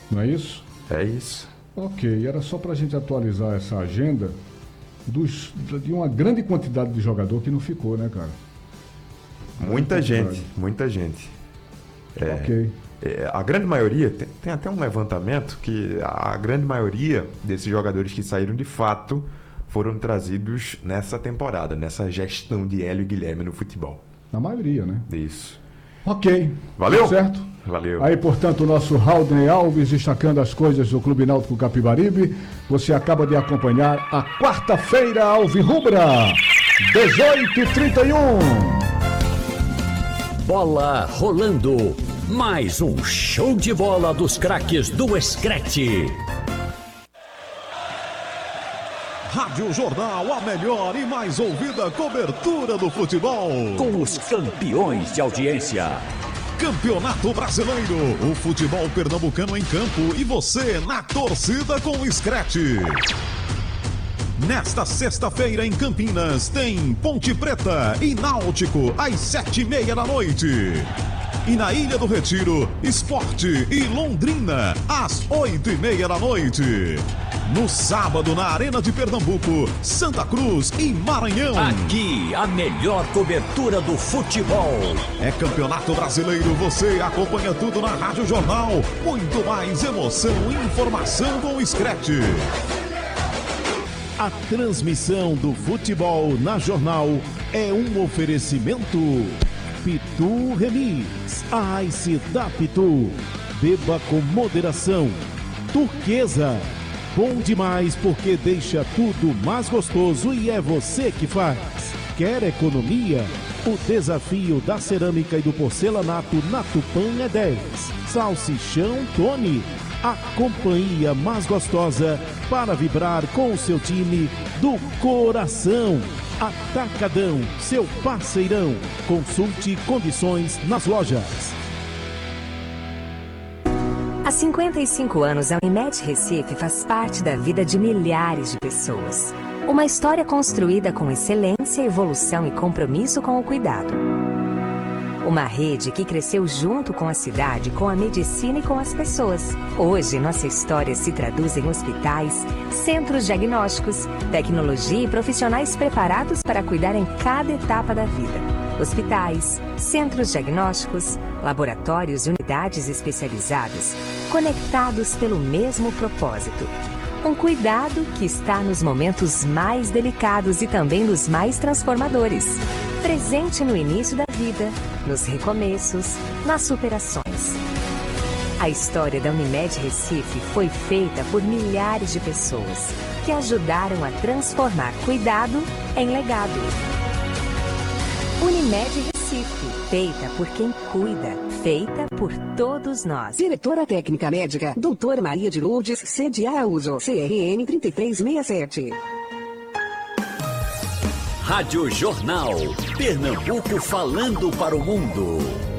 Não é isso? É isso. Ok, era só para a gente atualizar essa agenda de uma grande quantidade de jogador que não ficou, né, cara? Muita gente. Ok. A grande maioria, tem até um levantamento que a grande maioria desses jogadores que saíram de fato foram trazidos nessa temporada, nessa gestão de Hélio e Guilherme no futebol. Na maioria, né? Isso. Ok. Valeu? Certo? Valeu. Aí, portanto, o nosso Raulden Alves destacando as coisas do Clube Náutico Capibaribe. Você acaba de acompanhar a quarta-feira Alvirrubra, 18h31. Bola rolando. Mais um show de bola dos craques do Escrete. Rádio Jornal, a melhor e mais ouvida cobertura do futebol. Com os campeões de audiência. Campeonato Brasileiro, o futebol pernambucano em campo e você na torcida com o Scratch. Nesta sexta-feira em Campinas tem Ponte Preta e Náutico às 7h30 da noite. E na Ilha do Retiro, Sport e Londrina às 8h30 da noite. No sábado, na Arena de Pernambuco, Santa Cruz e Maranhão. Aqui, a melhor cobertura do futebol. É Campeonato Brasileiro, você acompanha tudo na Rádio Jornal. Muito mais emoção e informação com o Scratch. A transmissão do futebol na Jornal é um oferecimento Pitu Remix, a Ice da Pitu. Beba com moderação. Turquesa. Bom demais porque deixa tudo mais gostoso e é você que faz. Quer economia? O desafio da cerâmica e do porcelanato na Tupã é 10. Salsichão Tony. A companhia mais gostosa para vibrar com o seu time do coração. Atacadão, seu parceirão. Consulte condições nas lojas. Há 55 anos, a Unimed Recife faz parte da vida de milhares de pessoas. Uma história construída com excelência, evolução e compromisso com o cuidado. Uma rede que cresceu junto com a cidade, com a medicina e com as pessoas. Hoje, nossa história se traduz em hospitais, centros diagnósticos, tecnologia e profissionais preparados para cuidar em cada etapa da vida. Hospitais, centros diagnósticos, laboratórios e unidades especializadas, conectados pelo mesmo propósito. Um cuidado que está nos momentos mais delicados e também nos mais transformadores. Presente no início da vida, nos recomeços, nas superações. A história da Unimed Recife foi feita por milhares de pessoas que ajudaram a transformar cuidado em legado. Unimed Recife, feita por quem cuida, feita por todos nós. Diretora Técnica Médica, Doutora Maria de Lourdes, sede Araújo, CRN 3367. Rádio Jornal, Pernambuco falando para o mundo.